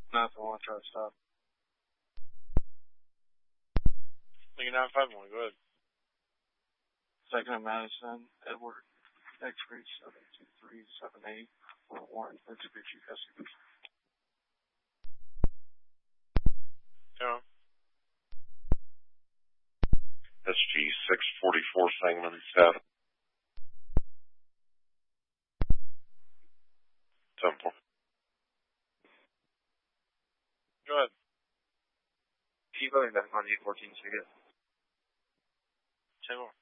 Nothing. I'll try to stop. Lincoln 951, go ahead. Second of Madison, Edward, X-ray 72378, Warren, Mitsubishi, SUV. Yeah. SG 644 Sangamon 7. 7-4. Go ahead. Keep going back on 814 ticket. 10 more.